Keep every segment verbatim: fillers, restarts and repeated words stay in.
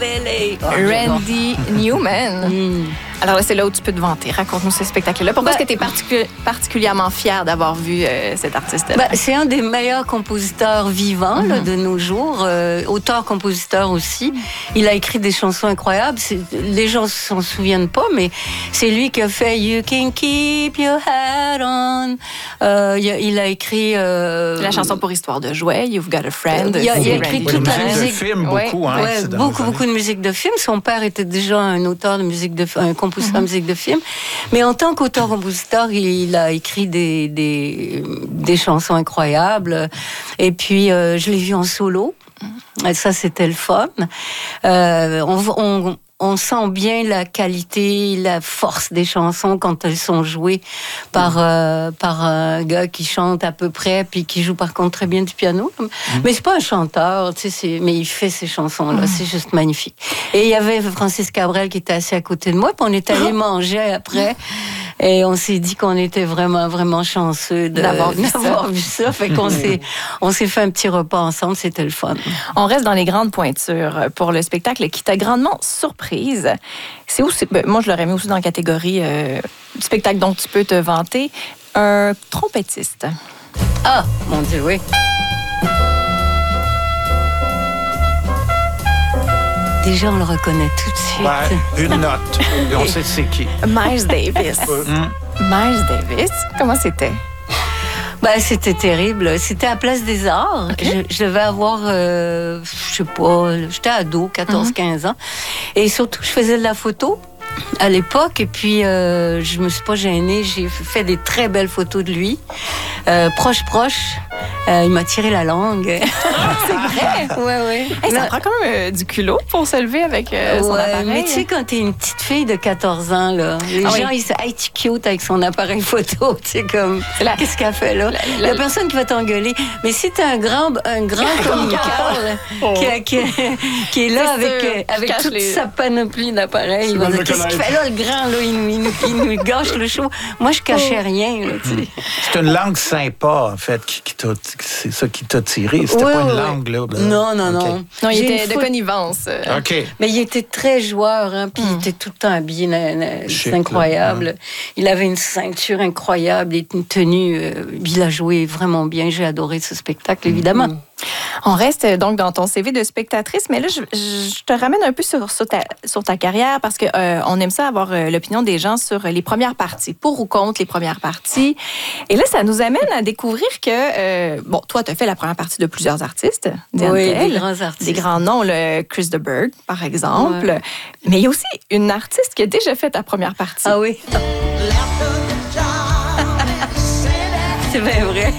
Randy Newman. Mm. Alors là, c'est là où tu peux te vanter. Raconte-nous ce spectacle-là. Pourquoi ben, est-ce que tu es particu- particulièrement fière d'avoir vu euh, cet artiste-là? Ben, c'est un des meilleurs compositeurs vivants mm-hmm. là, de nos jours. Euh, auteur-compositeur aussi. Il a écrit des chansons incroyables. C'est, les gens ne s'en souviennent pas, mais c'est lui qui a fait « You can keep your hat on ». Euh, il, a, il a écrit... Euh, la chanson pour Histoire de jouet, « You've got a friend ». Il a, il a écrit toute la musique. De film, beaucoup. Ouais, hein, ouais, beaucoup, beaucoup de musique de film. Son père était déjà un auteur de musique de un compositeur mm-hmm. de musique de film. Mais en tant qu'auteur-compositeur, il, il a écrit des, des, des chansons incroyables. Et puis, euh, je l'ai vu en solo. Et ça, c'était le fun. Euh, on, on, on sent bien la qualité, la force des chansons quand elles sont jouées par, euh, par un gars qui chante à peu près, puis qui joue par contre très bien du piano. Mm. Mais c'est pas un chanteur, tu sais, c'est, mais il fait ces chansons-là, mm. c'est juste magnifique. Et il y avait Francis Cabrel qui était assis à côté de moi, puis on est allé manger après. Et on s'est dit qu'on était vraiment, vraiment chanceux de, d'avoir, vu, d'avoir ça. vu ça. Fait qu'on s'est, on s'est fait un petit repas ensemble, c'était le fun. On reste dans les grandes pointures pour le spectacle qui t'a grandement surprise. C'est où, c'est, ben, moi, je l'aurais mis aussi dans la catégorie euh, du spectacle dont tu peux te vanter. Un trompettiste. Ah, mon Dieu, oui. Déjà, on le reconnaît tout de suite. Ouais, une note. Et on sait c'est qui. Miles Davis. mm. Miles Davis, comment c'était? Ben, c'était terrible. C'était à Place des Arts. Okay. Je, je devais avoir, euh, je sais pas, j'étais ado, quatorze quinze mm-hmm. ans. Et surtout, je faisais de la photo à l'époque. Et puis, euh, je me suis pas gênée. J'ai fait des très belles photos de lui. Euh, proche, proche. Euh, il m'a tiré la langue. C'est vrai? Oui, oui. Hey, ça prend quand même euh, du culot pour se lever avec euh, son ouais, appareil. Mais tu sais, quand t'es une petite fille de quatorze ans, là, les ah, gens, oui. ils disent « Hey, tu cute avec son appareil photo. » Tu sais, comme, la... qu'est-ce qu'elle fait, là? La, la, il y a personne qui va t'engueuler. Mais si t'es un grand, un grand comme Carl, oh. qui, qui, qui est là c'est avec, euh, avec toute les... sa panoplie d'appareils, il va dire « Qu'est-ce qu'il fait là, le grand, là? Il nous, il nous, il nous gâche le show. » Moi, je cachais oh. rien, là, tu sais. C'est une langue sympa, en fait, qui, qui t'a, c'est ça qui t'a tiré. C'était oui, pas une oui. langue, là. Ben, non, non, okay. non. Non, il J'ai était de faute... connivence. OK. Mais il était très joueur, hein, puis mm. il était tout le temps habillé. Na, na, c'est incroyable. Là, hein. Il avait une ceinture incroyable et une tenue. Euh, il a joué vraiment bien. J'ai adoré ce spectacle, évidemment. Mm. On reste donc dans ton C V de spectatrice, mais là, je, je te ramène un peu sur, sur, ta, sur ta carrière parce qu'on euh, aime ça avoir euh, l'opinion des gens sur les premières parties, pour ou contre les premières parties. Et là, ça nous amène à découvrir que, euh, bon, toi, tu as fait la première partie de plusieurs artistes. Oui, des grands artistes. Des grands noms, le Chris de Burgh, par exemple. Ouais. Mais il y a aussi une artiste qui a déjà fait ta première partie. Ah oui? C'est bien vrai.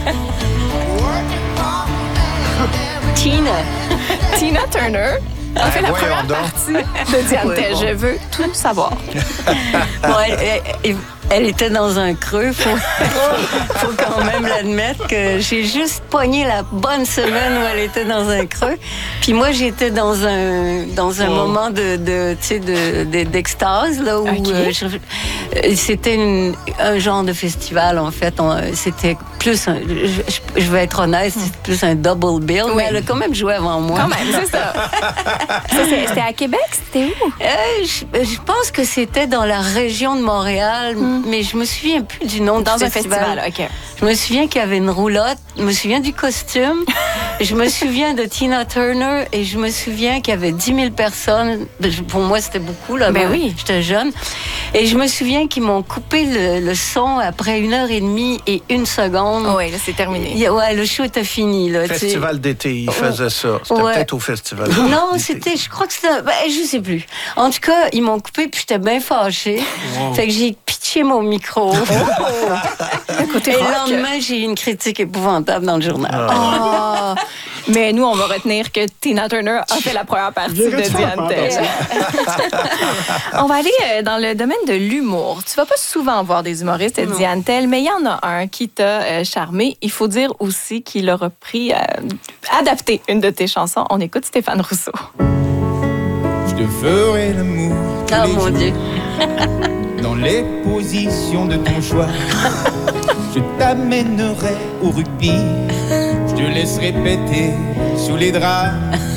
Tina. Tina Turner a fait la première partie de Diane. Je veux tout savoir. Bon, elle, elle, elle, elle était dans un creux. Faut, faut quand même l'admettre que j'ai juste pogné la bonne semaine où elle était dans un creux. Puis moi, j'étais dans un dans un oh. moment de, de tu sais de, de d'extase là où okay. euh, je, c'était une, un genre de festival en fait. On, c'était plus un, je, je vais être honnête, c'était plus un double bill. Oui. Mais elle a quand même joué avant moi. Quand même, c'est ça. ça c'est, c'était à Québec, c'était où? Euh, je, je pense que c'était dans la région de Montréal. Mm. Mais je me souviens plus du nom Dans du un festival. festival, OK. Je me souviens qu'il y avait une roulotte. Je me souviens du costume. Je me souviens de Tina Turner. Et je me souviens qu'il y avait dix mille personnes. Pour moi, c'était beaucoup, là. Ben oui. J'étais jeune. Et je me souviens qu'ils m'ont coupé le, le son après une heure et demie et une seconde. Oh oui, là, c'est terminé. Ouais, le show était fini, là. Festival d'été, ils faisaient ça. C'était ouais. peut-être au festival d'été. Non, c'était, je crois que c'était, ben, je sais plus. En tout cas, ils m'ont coupé puis j'étais bien fâchée. Wow. Fait que j'ai pitché mon micro. Oh. Écoutez, et le lendemain, j'ai eu une critique épouvantable dans le journal. Oh. Mais nous, on va retenir que Tina Turner a fait la première partie de Diane Tell. On va aller dans le domaine de l'humour. Tu vas pas souvent voir des humoristes de Diane Tell, mais il y en a un qui t'a charmé. Il faut dire aussi qu'il a repris, euh, adapté une de tes chansons. On écoute Stéphane Rousseau. Je te ferai l'amour tous oh les mon jours, Dieu. dans les positions de ton choix. Je t'amènerai au rugby. Je te laisserai péter sous les draps.